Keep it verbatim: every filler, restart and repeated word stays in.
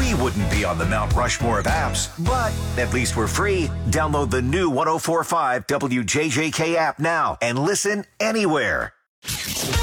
We wouldn't be on the Mount Rushmore of apps, but at least we're free. Download the new one oh four point five W J J K app now and listen anywhere.